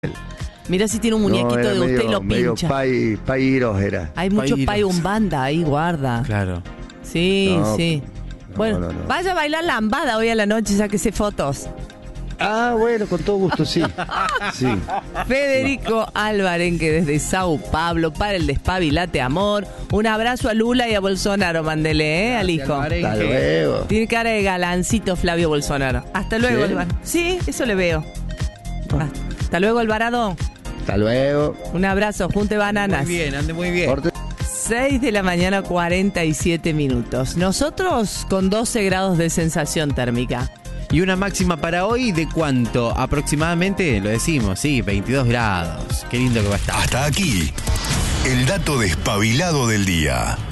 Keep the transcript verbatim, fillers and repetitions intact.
Mirá si tiene un muñequito No, era de usted medio, y lo medio pincha. pai, pairos era. Hay mucho Pairos. pay umbanda ahí, guarda. Claro. Sí, No, sí. no, Bueno, no, no. vaya a bailar lambada hoy a la noche, sáquese fotos. Ah, bueno, con todo gusto, sí. Sí. Federico Alvarenque desde Sao Paulo para el Despabilate Amor. Un abrazo a Lula y a Bolsonaro, mandele, ¿eh? Al hijo. Hasta luego. Tiene cara de galancito Flavio Bolsonaro. Hasta luego, ¿Sí? Alvarado. Sí, eso le veo. Hasta luego, Alvarado. Hasta luego. Un abrazo, junte bananas. Muy bien, ande muy bien. Corte. seis de la mañana, cuarenta y siete minutos. Nosotros con doce grados de sensación térmica. Y una máxima para hoy de cuánto aproximadamente, lo decimos, sí, veintidós grados. Qué lindo que va a estar. Hasta aquí, el dato despabilado del día.